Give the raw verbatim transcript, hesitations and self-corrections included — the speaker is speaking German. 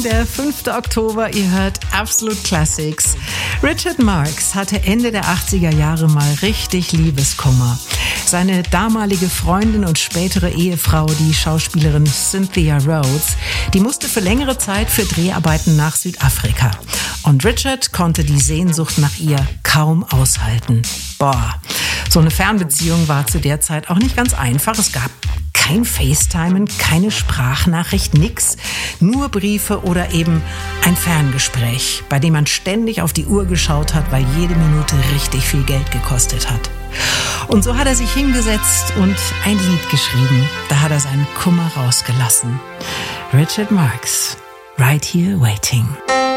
der fünfte Oktober, ihr hört Absolute Classics. Richard Marx hatte Ende der achtziger Jahre mal richtig Liebeskummer. Seine damalige Freundin und spätere Ehefrau, die Schauspielerin Cynthia Rhodes, die musste für längere Zeit für Dreharbeiten nach Südafrika. Und Richard konnte die Sehnsucht nach ihr kaum aushalten. Boah, so eine Fernbeziehung war zu der Zeit auch nicht ganz einfach. Es gab kein FaceTimen, keine Sprachnachricht, nix. Nur Briefe oder eben ein Ferngespräch, bei dem man ständig auf die Uhr geschaut hat, weil jede Minute richtig viel Geld gekostet hat. Und so hat er sich hingesetzt und ein Lied geschrieben. Da hat er seinen Kummer rausgelassen. Richard Marx, Right Here Waiting.